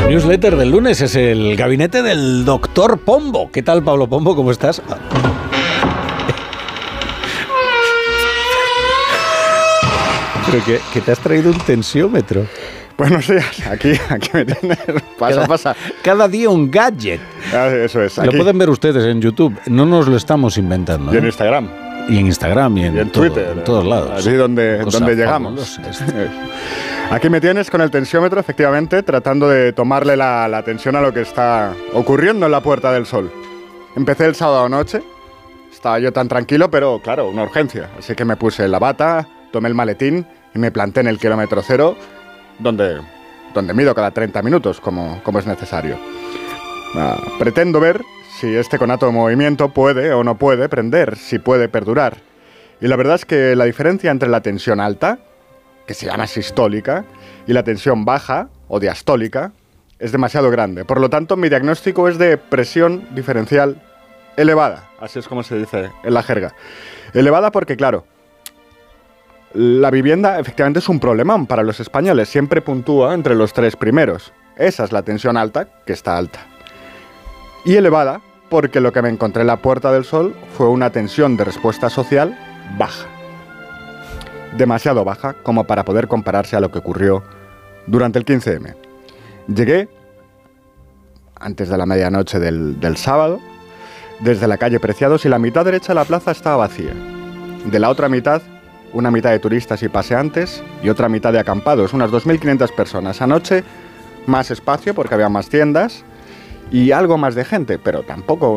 Newsletter del lunes es el gabinete del doctor Pombo. ¿Qué tal, Pablo Pombo? ¿Cómo estás? ¿Pero que te has traído un tensiómetro? Buenos días, aquí me tienes. Pasa. Cada día un gadget. Eso es. Lo pueden ver ustedes en YouTube. No nos lo estamos inventando. Y en Instagram. Y en Instagram y en Twitter. En todos lados. Así donde llegamos. Aquí me tienes con el tensiómetro, efectivamente, tratando de tomarle la atención a lo que está ocurriendo en la Puerta del Sol. Empecé el sábado noche. Estaba yo tan tranquilo, pero claro, una urgencia. Así que me puse la bata, tomé el maletín y me planté en el kilómetro cero, donde mido cada 30 minutos, como es necesario. Pretendo ver si este conato de movimiento puede o no puede prender, si puede perdurar. Y la verdad es que la diferencia entre la tensión alta, que se llama sistólica, y la tensión baja, o diastólica, es demasiado grande. Por lo tanto, mi diagnóstico es de presión diferencial elevada, así es como se dice en la jerga. Elevada porque, claro, la vivienda efectivamente es un problemón para los españoles, siempre puntúa entre los 3 primeros. Esa es la tensión alta, que está alta. Y elevada porque lo que me encontré en la Puerta del Sol fue una tensión de respuesta social baja. Demasiado baja como para poder compararse a lo que ocurrió durante el 15M. Llegué antes de la medianoche del sábado, desde la calle Preciados, y la mitad derecha de la plaza estaba vacía. De la otra mitad, una mitad de turistas y paseantes y otra mitad de acampados, unas 2.500 personas. Anoche, más espacio porque había más tiendas y algo más de gente, pero tampoco